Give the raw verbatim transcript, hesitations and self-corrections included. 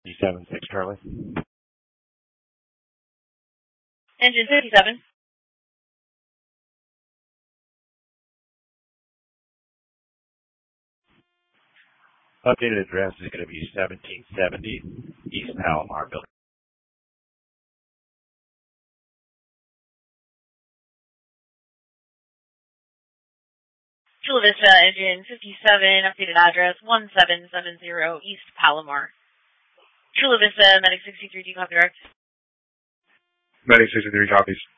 fifty-seven six Charlie. Engine fifty-seven. Updated address is going to be seventeen seventy East Palomar Building. Chula Vista, engine fifty-seven, updated address one seven seven zero East Palomar. Chula Vista, Medic sixty-three, do you copy direct? Medic sixty-three copies.